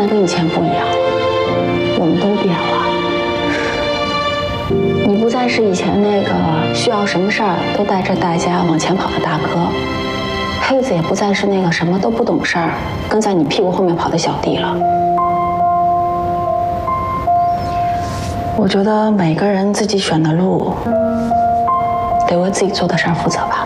在跟以前不一样，我们都变了。你不再是以前那个需要什么事儿都带着大家往前跑的大哥，黑子也不再是那个什么都不懂事儿跟在你屁股后面跑的小弟了。我觉得每个人自己选的路，得为自己做的事儿负责吧。